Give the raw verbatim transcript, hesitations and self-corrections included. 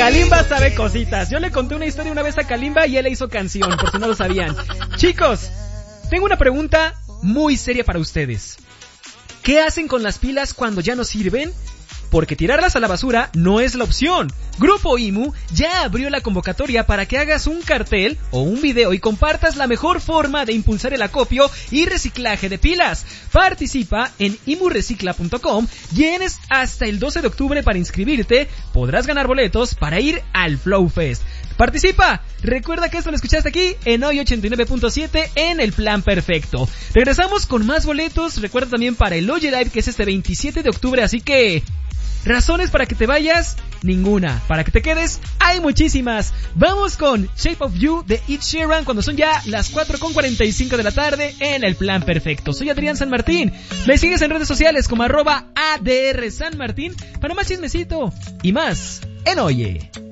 Kalimba sabe cositas. Yo le conté una historia una vez a Kalimba y él le hizo canción, por si no lo sabían. Chicos, tengo una pregunta muy seria para ustedes. ¿Qué hacen con las pilas cuando ya no sirven? Porque tirarlas a la basura no es la opción. Grupo I M U ya abrió la convocatoria para que hagas un cartel o un video y compartas la mejor forma de impulsar el acopio y reciclaje de pilas. Participa en imurecicla punto com, tienes hasta el doce de octubre para inscribirte, podrás ganar boletos para ir al Flow Fest. ¡Participa! Recuerda que esto lo escuchaste aquí en Hoy ochenta y nueve punto siete en El Plan Perfecto. Regresamos con más boletos, recuerda también para el Oye Live que es este veintisiete de octubre, así que... ¿razones para que te vayas? Ninguna. Para que te quedes, hay muchísimas. Vamos con Shape of You de Ed Sheeran cuando son ya las cuatro con cuarenta y cinco de la tarde en El Plan Perfecto. Soy Adrián San Martín. Me sigues en redes sociales como arroba A D R San Martín para más chismecito y más en Oye.